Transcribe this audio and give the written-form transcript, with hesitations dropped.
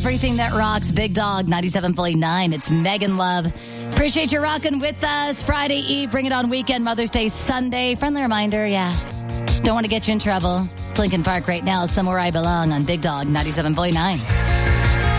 everything that rocks. Big Dog 97.9. It's Megan Love. Appreciate you rocking with us. Friday Eve, Bring It On weekend, Mother's Day Sunday. Friendly reminder, don't want to get you in trouble. It's Lincoln Park right now, Somewhere I Belong on Big Dog 97.9.